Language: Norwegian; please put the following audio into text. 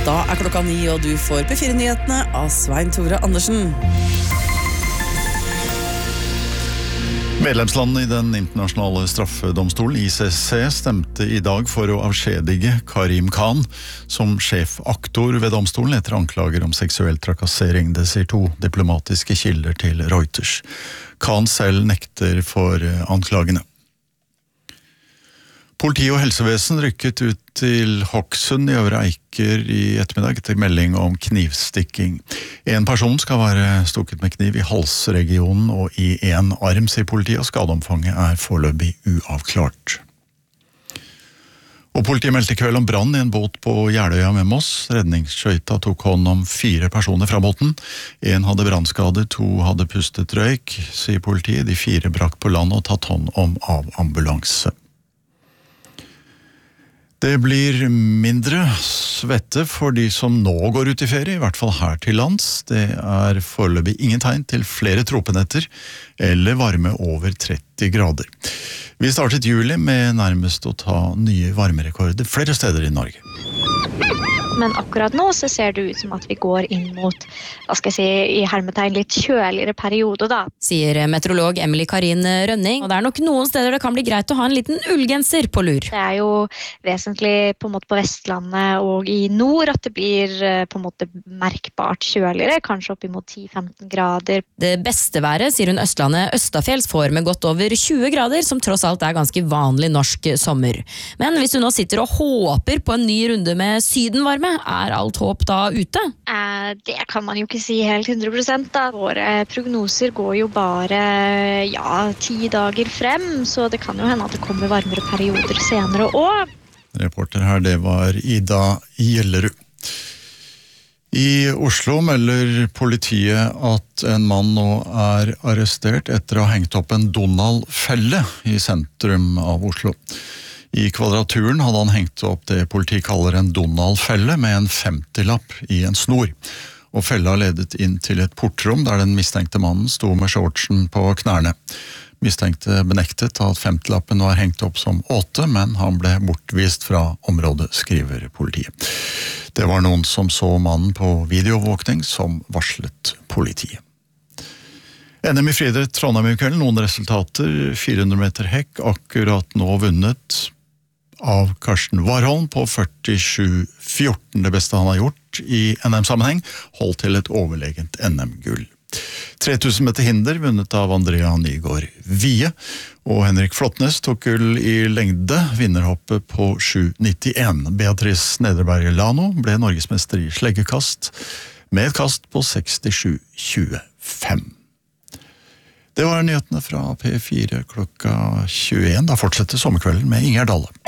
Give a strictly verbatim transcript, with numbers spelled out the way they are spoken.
Da er klokka ni, og du får P fire-nyhetene av Svein Tore Andersen. Medlemslandene i den internasjonale straffedomstolen I C C stemte i dag for å avskjedige Karim Khan som sjefaktor ved domstolen etter anklager om seksuell trakassering. Det sier to diplomatiske kilder til Reuters. Khan selv nekter for anklagene. Politi og helsevesen rykket ut til Hokksund i Øvre Eiker i ettermiddag etter melding om knivstikking. En person skal være stukket med kniv i halsregionen og i en arm, sier politiet, og skadeomfanget er foreløpig uavklart. Og politiet meldte i kveld om brann i en båt på Jeløya med Moss. Redningsskøyta tok hånd om fire personer fra båten. En hadde brannskader, to hadde pustet røyk, sier politiet. De fire brakk på land og tatt hånd om av ambulanse. Det blir mindre svette for de som nå går ut i ferie, i hvert fall her til lands. Det er foreløpig ingen tegn til flere tropenetter eller varme over tretti grader. Vi startet juli med nærmest å ta nye varmerekorder flere steder i Norge. Men akkurat nå så ser det ut som at vi går inn mot, hva skal jeg si, i hermetegn litt kjøligere periode da. Sier meteorolog Emily Karin Rønning, og det er nok noen steder det kan bli greit å ha en liten ullgenser på lur. Det er jo vesentlig på en måte på Vestlandet og i nord at det blir på en måte merkbart kjøligere, kanskje opp imot ti til femten grader. Det beste været, sier hun Østlandet Østafjells får med godt over tjue grader, som tross alt er ganske vanlig norsk sommer. Men hvis du nå sitter og håper på en ny runde med sydenvarme, er alt håp da ute? Eh, det kan man jo ikke si helt hundre prosent da. Våre prognoser går jo bare ja, ti dager frem, så det kan jo hende at det kommer varmere perioder senere også. Reporter her, det var Ida Gjellerud. I Oslo melder politiet at en mann nå er arrestert etter å ha hengt opp en Donald-felle i sentrum av Oslo. I Kvadraturen hadde han hengt opp det politiet kaller en Donald-felle med en femtilapp i en snor. Og fella ledet inn til et portrom der den mistenkte mannen sto med shortsen på knærne. Mistenkte benektet at femtilappen var hengt opp som åtte, men han ble bortvist fra området, skriver politiet. Det var noen som så mannen på videovåkning som varslet politiet. N M i friidrett Trondheim i kveld, noen resultater, fire hundre meter hekk, akkurat nå vunnet av Karsten Warholm på førtisju fjorten, det beste han har gjort i N M-sammenheng, holdt til et overlegent N M-gull. tre tusen meter hinder vunnet av Andrea Nygaard Vie, og Henrik Flåttnes tok gull i lengde, vinnerhoppet på sju nittien. Beatrice Nedreberg Lano ble norgesmester i sleggekast, med et kast på sekstisju tjuefem. Det var nyhetene fra P fire klokka tjueen. Da fortsetter sommerkvelden med Inger Dalle.